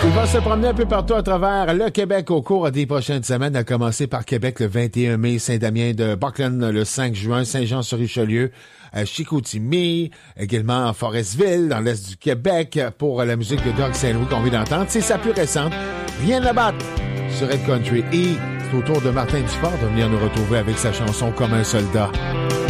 Il va se promener un peu partout à travers le Québec au cours des prochaines semaines, à commencer par Québec le 21 mai, Saint-Damien de Buckland le 5 juin, Saint-Jean-sur-Richelieu, Chicoutimi, également à Forestville, dans l'est du Québec, pour la musique de Doug Saint-Louis qu'on vient d'entendre. C'est sa plus récente. Rien de battre sur Red Country. Et c'est au tour de Martin Dufort de venir nous retrouver avec sa chanson Comme un soldat.